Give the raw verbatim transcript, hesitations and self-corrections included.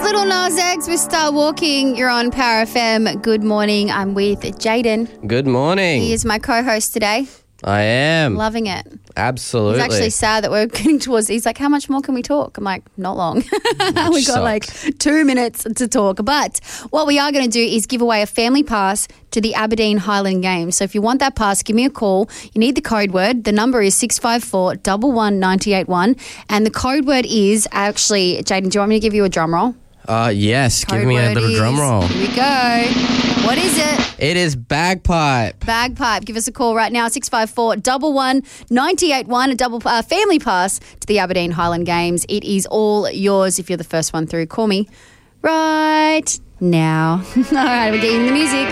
Little Nas X with Start Walking. You're on Power F M. Good morning. I'm with Jaden. Good morning. He is my co-host today. I am. Loving it. Absolutely. He's actually sad that we're getting towards, he's like, how much more can we talk? I'm like, not long. we got sucks. like two minutes to talk. But what we are going to do is give away a family pass to the Aberdeen Highland Games. So if you want that pass, give me a call. You need the code word. The number is six five four, one one, nine eight one. And the code word is actually, Jaden, do you want me to give you a drum roll? Uh, yes. Code Give me a word little is, drum roll. Here we go. What is it? It is bagpipe. Bagpipe. Give us a call right now, six five four, one one, nine eight one, a double uh, family pass to the Aberdeen Highland Games. It is all yours if you're the first one through. Call me right now. All right, we're getting the music.